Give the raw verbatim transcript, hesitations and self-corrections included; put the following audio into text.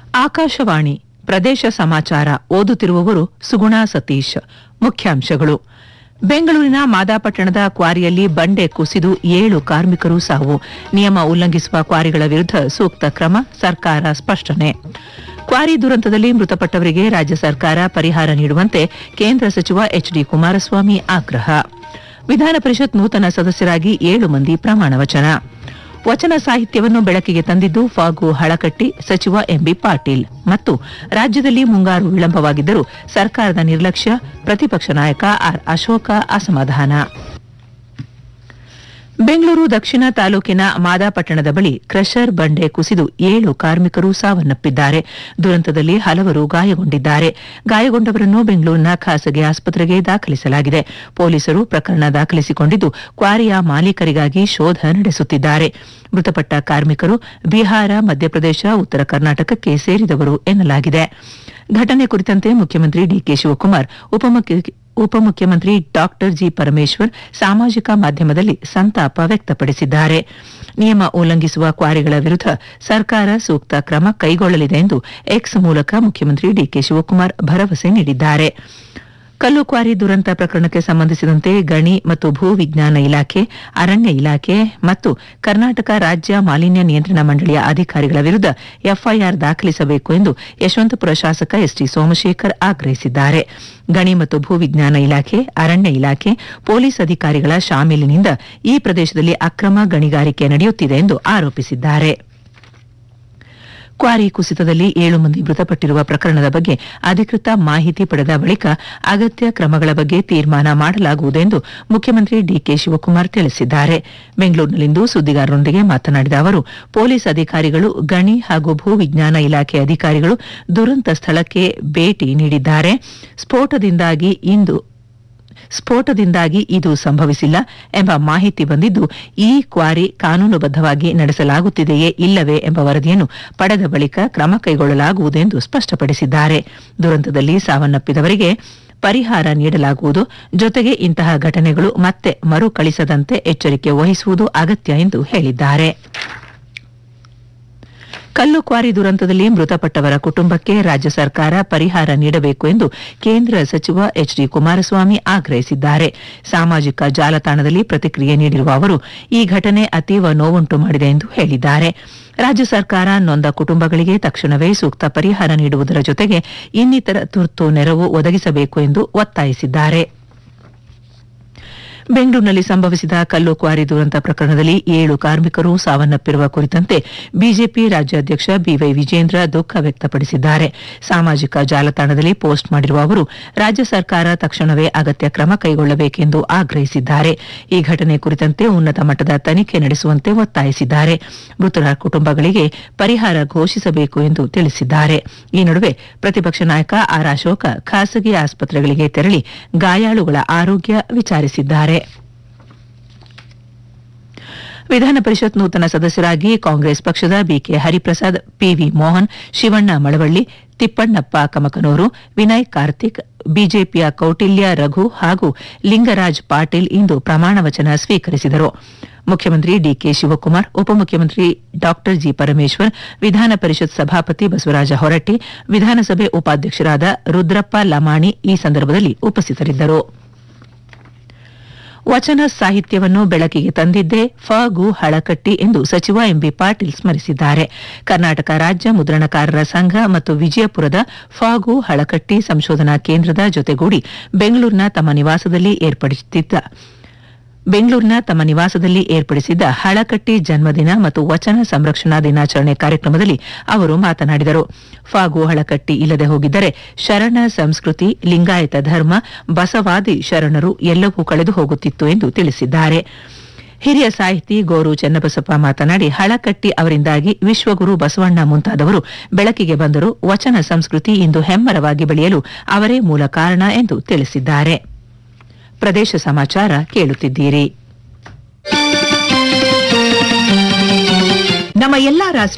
ಆಕಾಶವಾಣಿ ಪ್ರದೇಶ ಸಮಾಚಾರ ಓದುತ್ತಿರುವವರು ಸುಗುಣಾ ಸತೀಶ್. ಮುಖ್ಯಾಂಶಗಳು: ಬೆಂಗಳೂರಿನ ಮಾದಾಪಟ್ಟಣದ ಕ್ವಾರಿಯಲ್ಲಿ ಬಂಡೆ ಕುಸಿದು ಏಳು ಕಾರ್ಮಿಕರು ಸಾವು. ನಿಯಮ ಉಲ್ಲಂಘಿಸುವ ಕ್ವಾರಿಗಳ ವಿರುದ್ಧ ಸೂಕ್ತ ಕ್ರಮ, ಸರ್ಕಾರ ಸ್ಪಷ್ಟನೆ. ಕ್ವಾರಿ ದುರಂತದಲ್ಲಿ ಮೃತಪಟ್ಟವರಿಗೆ ರಾಜ್ಯ ಸರ್ಕಾರ ಪರಿಹಾರ ನೀಡುವಂತೆ ಕೇಂದ್ರ ಸಚಿವ ಎಚ್ ಡಿ ಕುಮಾರಸ್ವಾಮಿ ಆಗ್ರಹ. ವಿಧಾನ ಪರಿಷತ್ ನೂತನ ಸದಸ್ಯರಾಗಿ ಏಳು ಮಂದಿ ಪ್ರಮಾಣ ವಚನ. ವಚನ ಸಾಹಿತ್ಯವನ್ನು ಬೆಳಕಿಗೆ ತಂದಿದ್ದು ಫಾಗು ಹಳಕಟ್ಟಿ, ಸಚಿವ ಎಂಬಿ ಪಾಟೀಲ್. ಮತ್ತು ರಾಜ್ಯದಲ್ಲಿ ಮುಂಗಾರು ವಿಳಂಬವಾಗಿದ್ದರೂ ಸರ್ಕಾರದ ನಿರ್ಲಕ್ಷ್ಯ, ಪ್ರತಿಪಕ್ಷ ನಾಯಕ ಆರ್ ಅಶೋಕ ಅಸಮಾಧಾನ. ಬೆಂಗಳೂರು ದಕ್ಷಿಣ ತಾಲೂಕಿನ ಮಾದಾಪಟ್ಟಣದ ಬಳಿ ಕ್ರಷರ್ ಬಂಡೆ ಕುಸಿದು ಏಳು ಕಾರ್ಮಿಕರು ಸಾವನ್ನಪ್ಪಿದ್ದಾರೆ. ದುರಂತದಲ್ಲಿ ಹಲವರು ಗಾಯಗೊಂಡಿದ್ದಾರೆ. ಗಾಯಗೊಂಡವರನ್ನು ಬೆಂಗಳೂರಿನ ಖಾಸಗಿ ಆಸ್ಪತ್ರೆಗೆ ದಾಖಲಿಸಲಾಗಿದೆ. ಪೊಲೀಸರು ಪ್ರಕರಣ ದಾಖಲಿಸಿಕೊಂಡಿದ್ದು ಕ್ವಾರಿಯ ಮಾಲೀಕರಿಗಾಗಿ ಶೋಧ ನಡೆಸುತ್ತಿದ್ದಾರೆ. ಮೃತಪಟ್ಟ ಕಾರ್ಮಿಕರು ಬಿಹಾರ, ಮಧ್ಯಪ್ರದೇಶ, ಉತ್ತರ ಕರ್ನಾಟಕಕ್ಕೆ ಸೇರಿದವರು ಎನ್ನಲಾಗಿದೆ. ಘಟನೆ ಕುರಿತಂತೆ ಮುಖ್ಯಮಂತ್ರಿ ಡಿಕೆ ಶಿವಕುಮಾರ್, ಉಪಮುಖ್ಯ ಉಪಮುಖ್ಯಮಂತ್ರಿ ಡಾಕ್ಟರ್ ಜಿ ಪರಮೇಶ್ವರ್ ಸಾಮಾಜಿಕ ಮಾಧ್ಯಮದಲ್ಲಿ ಸಂತಾಪ ವ್ಯಕ್ತಪಡಿಸಿದ್ದಾರೆ. ನಿಯಮ ಉಲ್ಲಂಘಿಸುವ ಕ್ವಾರಿಗಳ ವಿರುದ್ಧ ಸರ್ಕಾರ ಸೂಕ್ತ ಕ್ರಮ ಕೈಗೊಳ್ಳಲಿದೆ ಎಂದು ಎಕ್ಸ್ ಮೂಲಕ ಮುಖ್ಯಮಂತ್ರಿ ಡಿಕೆ ಶಿವಕುಮಾರ್ ಭರವಸೆ ನೀಡಿದ್ದಾರೆ. ಕಲ್ಲು ಕ್ವಾರಿ ದುರಂತ ಪ್ರಕರಣಕ್ಕೆ ಸಂಬಂಧಿಸಿದಂತೆ ಗಣಿ ಮತ್ತು ಭೂ ವಿಜ್ಞಾನ ಇಲಾಖೆ, ಅರಣ್ಯ ಇಲಾಖೆ ಮತ್ತು ಕರ್ನಾಟಕ ರಾಜ್ಯ ಮಾಲಿನ್ಯ ನಿಯಂತ್ರಣ ಮಂಡಳಿಯ ಅಧಿಕಾರಿಗಳ ವಿರುದ್ಧ ಎಫ್ಐಆರ್ ದಾಖಲಿಸಬೇಕು ಎಂದು ಯಶವಂತಪುರ ಶಾಸಕ ಎಸ್ ಟಿ ಸೋಮಶೇಖರ್ ಆಗ್ರಹಿಸಿದ್ದಾರೆ. ಗಣಿ ಮತ್ತು ಭೂ ವಿಜ್ಞಾನ ಇಲಾಖೆ, ಅರಣ್ಯ ಇಲಾಖೆ, ಪೊಲೀಸ್ ಅಧಿಕಾರಿಗಳ ಶಾಮೀಲಿನಿಂದ ಈ ಪ್ರದೇಶದಲ್ಲಿ ಅಕ್ರಮ ಗಣಿಗಾರಿಕೆ ನಡೆಯುತ್ತಿದೆ ಎಂದು ಆರೋಪಿಸಿದ್ದಾರೆ. ಕ್ವಾರಿ ಕುಸಿತದಲ್ಲಿ ಏಳು ಮಂದಿ ಮೃತಪಟ್ಟಿರುವ ಪ್ರಕರಣದ ಬಗ್ಗೆ ಅಧಿಕೃತ ಮಾಹಿತಿ ಪಡೆದ ಬಳಿಕ ಅಗತ್ಯ ಕ್ರಮಗಳ ಬಗ್ಗೆ ತೀರ್ಮಾನ ಮಾಡಲಾಗುವುದು ಎಂದು ಮುಖ್ಯಮಂತ್ರಿ ಡಿಕೆ ಶಿವಕುಮಾರ್ ತಿಳಿಸಿದ್ದಾರೆ. ಬೆಂಗಳೂರಿನಲ್ಲಿಂದು ಸುದ್ದಿಗಾರರೊಂದಿಗೆ ಮಾತನಾಡಿದ ಅವರು, ಪೊಲೀಸ್ ಅಧಿಕಾರಿಗಳು, ಗಣಿ ಹಾಗೂ ಭೂ ವಿಜ್ಞಾನ ಇಲಾಖೆ ಅಧಿಕಾರಿಗಳು ದುರಂತ ಸ್ಥಳಕ್ಕೆ ಭೇಟಿ ನೀಡಿದ್ದಾರೆ. ಸ್ಫೋಟದಿಂದಾಗಿ ಇಂದು ಸ್ಫೋಟದಿಂದಾಗಿ ಇದು ಸಂಭವಿಸಿಲ್ಲ ಎಂಬ ಮಾಹಿತಿ ಬಂದಿದ್ದು, ಈ ಕ್ವಾರಿ ಕಾನೂನುಬದ್ಧವಾಗಿ ನಡೆಸಲಾಗುತ್ತಿದೆಯೇ ಇಲ್ಲವೇ ಎಂಬ ವರದಿಯನ್ನು ಪಡೆದ ಬಳಿಕ ಕ್ರಮ ಕೈಗೊಳ್ಳಲಾಗುವುದು ಎಂದು ಸ್ಪಷ್ಟಪಡಿಸಿದ್ದಾರೆ. ದುರಂತದಲ್ಲಿ ಸಾವನ್ನಪ್ಪಿದವರಿಗೆ ಪರಿಹಾರ ನೀಡಲಾಗುವುದು. ಜೊತೆಗೆ ಇಂತಹ ಘಟನೆಗಳು ಮತ್ತೆ ಮರುಕಳಿಸದಂತೆ ಎಚ್ಚರಿಕೆ ವಹಿಸುವುದು ಅಗತ್ಯ ಎಂದು ಹೇಳಿದ್ದಾರೆ. ಕಲ್ಲು ಕ್ವಾರಿ ದುರಂತದಲ್ಲಿ ಮೃತಪಟ್ಟವರ ಕುಟುಂಬಕ್ಕೆ ರಾಜ್ಯ ಸರ್ಕಾರ ಪರಿಹಾರ ನೀಡಬೇಕು ಎಂದು ಕೇಂದ್ರ ಸಚಿವ ಎಚ್ ಡಿ ಕುಮಾರಸ್ವಾಮಿ ಆಗ್ರಹಿಸಿದ್ದಾರೆ. ಸಾಮಾಜಿಕ ಜಾಲತಾಣದಲ್ಲಿ ಪ್ರತಿಕ್ರಿಯೆ ನೀಡಿರುವ ಅವರು, ಈ ಘಟನೆ ಅತೀವ ನೋವುಂಟು ಮಾಡಿದೆ ಎಂದು ಹೇಳಿದ್ದಾರೆ. ರಾಜ್ಯ ಸರ್ಕಾರ ನೊಂದ ಕುಟುಂಬಗಳಿಗೆ ತಕ್ಷಣವೇ ಸೂಕ್ತ ಪರಿಹಾರ ನೀಡುವುದರ ಜೊತೆಗೆ ಇನ್ನಿತರ ತುರ್ತು ನೆರವು ಒದಗಿಸಬೇಕು ಎಂದು ಒತ್ತಾಯಿಸಿದ್ದಾರೆ. ಬೆಂಗಳೂರಿನಲ್ಲಿ ಸಂಭವಿಸಿದ ಕಲ್ಲು ಕ್ವಾರಿ ದುರಂತ ಪ್ರಕರಣದಲ್ಲಿ ಏಳು ಕಾರ್ಮಿಕರು ಸಾವನ್ನಪ್ಪಿರುವ ಕುರಿತಂತೆ ಬಿಜೆಪಿ ರಾಜ್ಯಾಧ್ಯಕ್ಷ ಬಿವೈ ವಿಜೇಂದ್ರ ದುಃಖ ವ್ಯಕ್ತಪಡಿಸಿದ್ದಾರೆ. ಸಾಮಾಜಿಕ ಜಾಲತಾಣದಲ್ಲಿ ಪೋಸ್ಟ್ ಮಾಡಿರುವ ಅವರು, ರಾಜ್ಯ ಸರ್ಕಾರ ತಕ್ಷಣವೇ ಅಗತ್ಯ ಕ್ರಮ ಕೈಗೊಳ್ಳಬೇಕೆಂದು ಆಗ್ರಹಿಸಿದ್ದಾರೆ. ಈ ಘಟನೆ ಕುರಿತಂತೆ ಉನ್ನತ ಮಟ್ಟದ ತನಿಖೆ ನಡೆಸುವಂತೆ ಒತ್ತಾಯಿಸಿದ್ದಾರೆ. ಮೃತರ ಕುಟುಂಬಗಳಿಗೆ ಪರಿಹಾರ ಘೋಷಿಸಬೇಕು ಎಂದು ತಿಳಿಸಿದ್ದಾರೆ. ಈ ನಡುವೆ ಪ್ರತಿಪಕ್ಷ ನಾಯಕ ಆರ್ ಅಶೋಕ ಖಾಸಗಿ ಆಸ್ಪತ್ರೆಗಳಿಗೆ ತೆರಳಿ ಗಾಯಾಳುಗಳ ಆರೋಗ್ಯ ವಿಚಾರಿಸಿದ್ದಾರೆ. ವಿಧಾನ ಪರಿಷತ್ ನೂತನ ಸದಸ್ಯರಾಗಿ ಕಾಂಗ್ರೆಸ್ ಪಕ್ಷದ ಬಿಕೆ ಹರಿಪ್ರಸಾದ್, ಪಿವಿ ಮೋಹನ್, ಶಿವಣ್ಣ ಮಳವಳ್ಳಿ, ತಿಪ್ಪಣ್ಣಪ್ಪ ಕಮಕನೂರು, ವಿನಯ್ ಕಾರ್ತಿಕ್, ಬಿಜೆಪಿಯ ಕೌಟಿಲ್ಯ ರಘು ಹಾಗೂ ಲಿಂಗರಾಜ್ ಪಾಟೀಲ್ ಇಂದು ಪ್ರಮಾಣ ವಚನ ಸ್ವೀಕರಿಸಿದರು. ಮುಖ್ಯಮಂತ್ರಿ ಡಿಕೆ ಶಿವಕುಮಾರ್, ಉಪಮುಖ್ಯಮಂತ್ರಿ ಡಾಕ್ಟರ್ ಜಿ ಪರಮೇಶ್ವರ್, ವಿಧಾನ ಪರಿಷತ್ ಸಭಾಪತಿ ಬಸವರಾಜ ಹೊರಟ್ಟಿ, ವಿಧಾನಸಭೆ ಉಪಾಧ್ಯಕ್ಷರಾದ ರುದ್ರಪ್ಪ ಲಮಾಣಿ ಈ ಸಂದರ್ಭದಲ್ಲಿ ಉಪಸ್ಥಿತರಿದ್ದರು. ವಚನ ಸಾಹಿತ್ಯವನ್ನು ಬೆಳಕಿಗೆ ತಂದಿದ್ದೇ ಫಗು ಹಳಕಟ್ಟಿ ಎಂದು ಸಚಿವ ಎಂಬಿ ಪಾಟೀಲ್ ಸ್ಮರಿಸಿದ್ದಾರೆ. ಕರ್ನಾಟಕ ರಾಜ್ಯ ಮುದ್ರಣಕಾರರ ಸಂಘ ಮತ್ತು ವಿಜಯಪುರದ ಫಗು ಹಳಕಟ್ಟಿ ಸಂಶೋಧನಾ ಕೇಂದ್ರದ ಜೊತೆಗೂಡಿ ಬೆಂಗಳೂರಿನ ತಮ್ಮ ನಿವಾಸದಲ್ಲಿ ಏರ್ಪಡಿಸಿದ್ದ ಬೆಂಗಳೂರಿನ ತಮ್ಮ ನಿವಾಸದಲ್ಲಿ ಏರ್ಪಡಿಸಿದ್ದ ಹಳಕಟ್ಟಿ ಜನ್ಮದಿನ ಮತ್ತು ವಚನ ಸಂರಕ್ಷಣಾ ದಿನಾಚರಣೆ ಕಾರ್ಯಕ್ರಮದಲ್ಲಿ ಅವರು ಮಾತನಾಡಿದರು. ಫಗು ಹಳಕಟ್ಟಿ ಇಲ್ಲದೆ ಹೋಗಿದ್ದರೆ ಶರಣ ಸಂಸ್ಕೃತಿ, ಲಿಂಗಾಯತ ಧರ್ಮ, ಬಸವಾದಿ ಶರಣರು ಎಲ್ಲವೂ ಕಳೆದು ಹೋಗುತ್ತಿತ್ತು ಎಂದು ತಿಳಿಸಿದ್ದಾರೆ. ಹಿರಿಯ ಸಾಹಿತಿ ಗೋರು ಚೆನ್ನಬಸಪ್ಪ ಮಾತನಾಡಿ, ಹಳಕಟ್ಟಿ ಅವರಿಂದಾಗಿ ವಿಶ್ವಗುರು ಬಸವಣ್ಣ ಮುಂತಾದವರು ಬೆಳಕಿಗೆ ಬಂದರು. ವಚನ ಸಂಸ್ಕೃತಿ ಇಂದು ಹೆಮ್ಮರವಾಗಿ ಬೆಳೆಯಲು ಅವರೇ ಮೂಲ ಕಾರಣ ಎಂದು ತಿಳಿಸಿದ್ದಾರೆ. ಪ್ರದೇಶ ಸಮಾಚಾರ ಕೇಳುತ್ತಿದ್ದೀರಿ. ನಮ್ಮ ಎಲ್ಲಾ